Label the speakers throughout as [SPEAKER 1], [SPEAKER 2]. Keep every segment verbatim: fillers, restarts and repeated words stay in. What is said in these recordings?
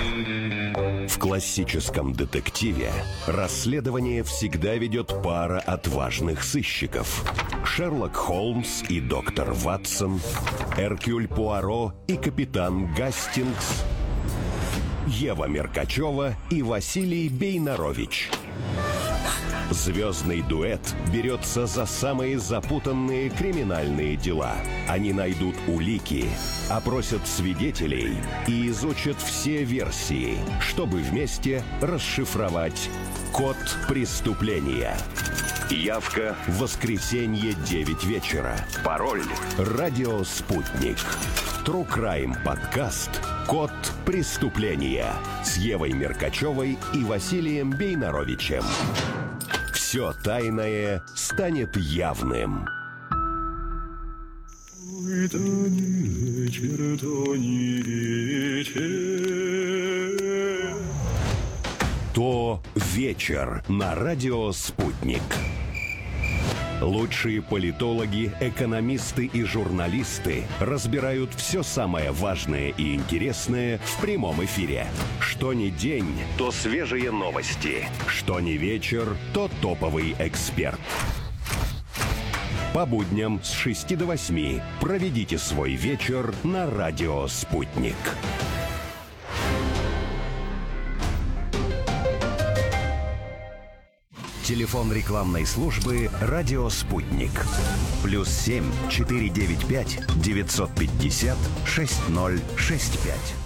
[SPEAKER 1] В классическом детективе расследование всегда ведет пара отважных сыщиков. Шерлок Холмс и доктор Ватсон, Эркюль Пуаро и капитан Гастингс, Ева Меркачева и Василий Бейнарович. Звездный дуэт берется за самые запутанные криминальные дела. Они найдут улики, опросят свидетелей и изучат все версии, чтобы вместе расшифровать код преступления. Явка в воскресенье девять вечера. Пароль «Радио Спутник». True Crime подкаст «Код преступления» с Евой Меркачевой и Василием Бейнаровичем. Все тайное станет явным. Ой, то не вечер, то не вечер. То вечер на радио «Спутник». Лучшие политологи, экономисты и журналисты разбирают все самое важное и интересное в прямом эфире. Что ни день, то свежие новости. Что ни вечер, то топовый эксперт. По будням с шести до восьми проведите свой вечер на радио «Спутник». Телефон рекламной службы «Радио Спутник». Плюс семь четыре девять пять девятьсот пятьдесят шесть ноль шесть пять.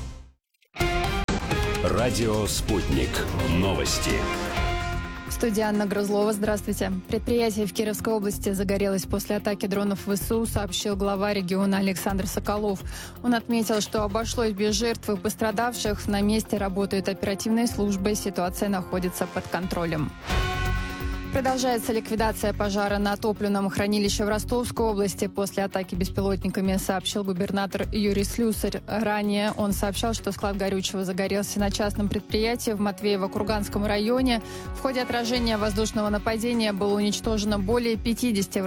[SPEAKER 1] «Радио Спутник». Новости.
[SPEAKER 2] В студии Анна Грызлова. Здравствуйте. Предприятие в Кировской области загорелось после атаки дронов ВСУ, сообщил глава региона Александр Соколов. Он отметил, что обошлось без жертв и пострадавших. На месте работают оперативные службы. Ситуация находится под контролем. Продолжается ликвидация пожара на топливном хранилище в Ростовской области после атаки беспилотниками, сообщил губернатор Юрий Слюсарь. Ранее он сообщал, что склад горючего загорелся на частном предприятии в Матвеево-Курганском районе. В ходе отражения воздушного нападения было уничтожено более пятидесяти